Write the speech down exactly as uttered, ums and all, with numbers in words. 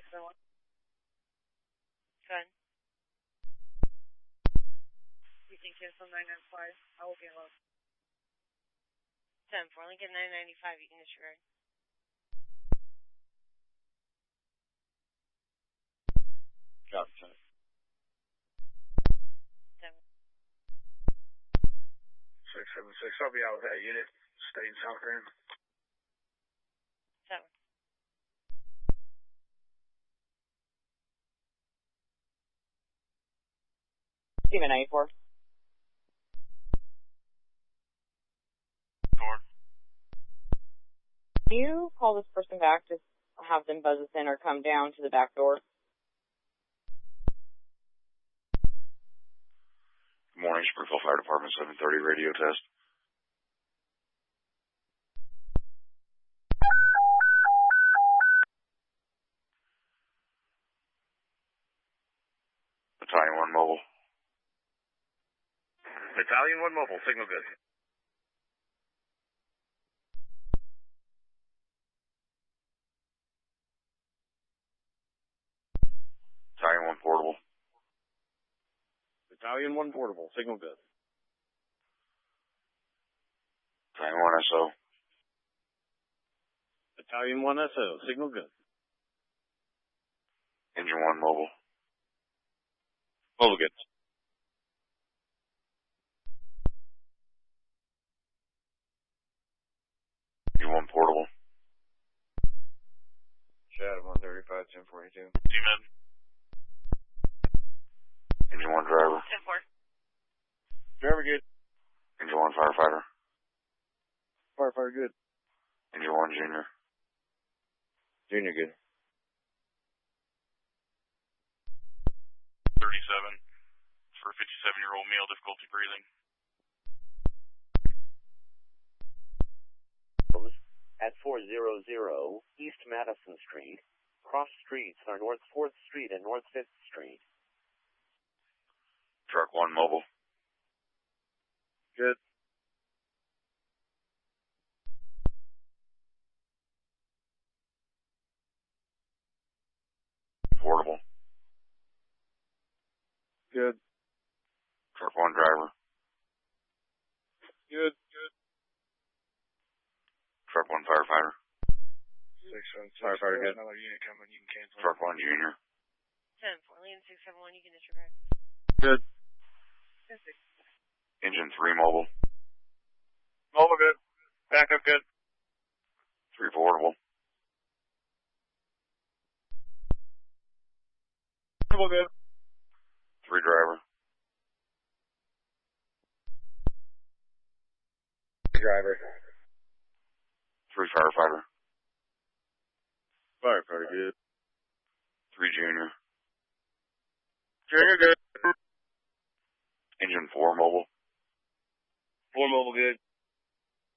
seven one. Go ahead. Precinct cancel nine nine five. I will be alone. seven four, Lincoln nine ninety-five, you can disregard. Copy, ten. seven. six seven six, I'll be out with that unit. Stay in South Grand. seven. Steven ninety-four. Four. Can you call this person back to have them buzz us in or come down to the back door? Good morning, Springfield Fire Department, seven thirty radio test. Battalion one mobile. Battalion one mobile, signal good. Battalion one portable. Battalion one portable, signal good. Battalion one S O. Battalion one S O, signal good. Engine one mobile. Mobile good. Engine one portable. Chad one thirty-five, ten forty-two. G-Med. Engine one driver. ten four. Driver good. Engine one firefighter. Firefighter good. Engine one junior. Junior good. thirty-seven for a fifty-seven-year-old male, difficulty breathing. At four hundred East Madison Street. Cross streets are North fourth Street and North fifth Street. Truck one mobile. Good. Portable. Good. Truck one driver. Good, good. Truck one firefighter. Six one six. Firefighter good. Another unit coming, you can cancel. Truck one junior. ten four, Lincoln six seven one, you can disregard. Good. ten six. Engine three mobile. Mobile good. Backup good. Three portable. Mobile good. Three driver. Three driver. Three firefighter. Firefighter good. Three junior. Junior good. Engine four mobile. Four mobile good.